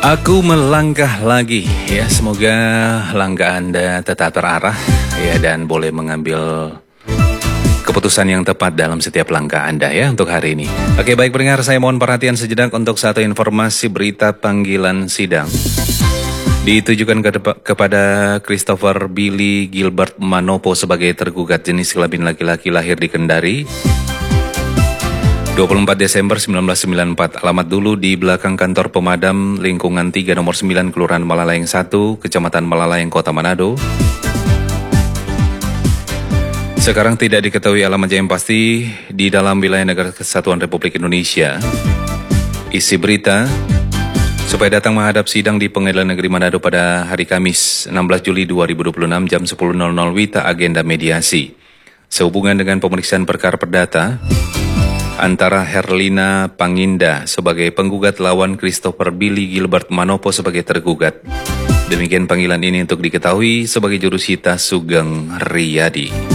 Aku melangkah lagi ya, semoga langkah Anda tetap terarah ya dan boleh mengambil keputusan yang tepat dalam setiap langkah Anda ya untuk hari ini. Oke, baik pendengar, saya mohon perhatian sejenak untuk satu informasi berita panggilan sidang. Ditujukan kepada Christopher Billy Gilbert Manopo sebagai tergugat jenis kelamin laki-laki lahir di Kendari 24 Desember 1994, alamat dulu di belakang kantor pemadam lingkungan 3 nomor 9 Kelurahan Malalayang 1, Kecamatan Malalayang, Kota Manado. Sekarang tidak diketahui alamatnya yang pasti di dalam wilayah Negara Kesatuan Republik Indonesia. Isi berita, supaya datang menghadap sidang di Pengadilan Negeri Manado pada hari Kamis 16 Juli 2026 jam 10.00 WITA, agenda mediasi. Sehubungan dengan pemeriksaan perkara perdata antara Herlina Panginda sebagai penggugat lawan Christopher Billy Gilbert Manopo sebagai tergugat. Demikian panggilan ini untuk diketahui sebagai Jurusita Sugeng Riyadi.